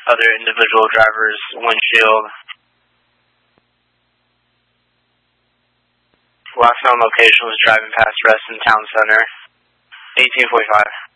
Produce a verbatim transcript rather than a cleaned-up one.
other individual driver's windshield. Last known location was driving past Reston Town Center. eighteen forty-five.